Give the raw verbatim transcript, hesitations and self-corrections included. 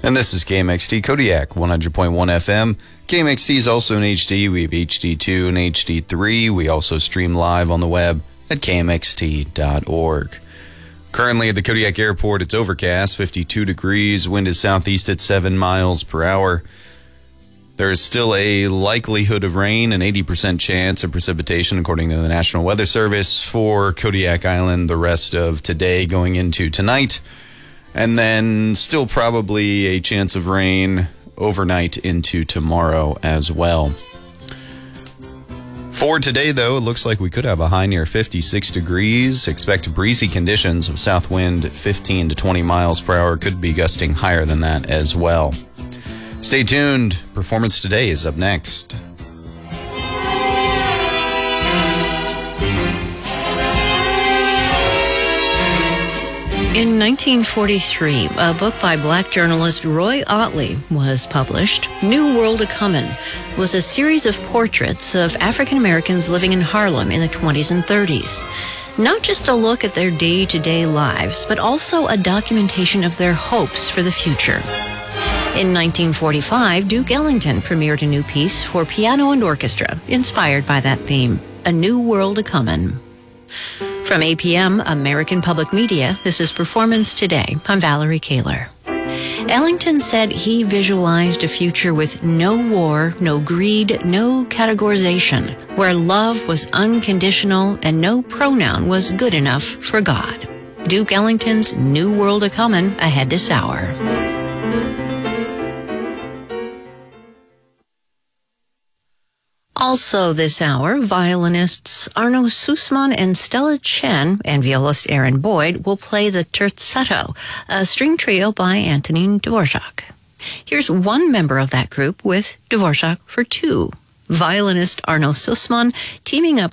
And this is K M X T Kodiak, one hundred point one F M. K M X T is also in H D. We have H D two and H D three. We also stream live on the web at K M X T dot org. Currently at the Kodiak Airport, it's overcast, fifty-two degrees. Wind is southeast at seven miles per hour. There is still a likelihood of rain, an eighty percent chance of precipitation, according to the National Weather Service, for Kodiak Island the rest of today going into tonight. And then still probably a chance of rain overnight into tomorrow as well. For today, though, it looks like we could have a high near fifty-six degrees. Expect breezy conditions with south wind fifteen to twenty miles per hour. Could be gusting higher than that as well. Stay tuned. Performance Today is up next. In nineteen forty-three, a book by black journalist Roy Ottley was published. New World A-Comin' was a series of portraits of African Americans living in Harlem in the twenties and thirties. Not just a look at their day-to-day lives, but also a documentation of their hopes for the future. In nineteen forty-five, Duke Ellington premiered a new piece for piano and orchestra, inspired by that theme, A New World A-Comin'. From A P M, American Public Media, this is Performance Today. I'm Valerie Kaler. Ellington said he visualized a future with no war, no greed, no categorization, where love was unconditional and no pronoun was good enough for God. Duke Ellington's New World A-Comin' ahead this hour. Also this hour, violinists Arno Sussman and Stella Chen and violist Aaron Boyd will play the Terzetto, a string trio by Antonin Dvorak. Here's one member of that group with Dvorak for two. Violinist Arno Sussman teaming up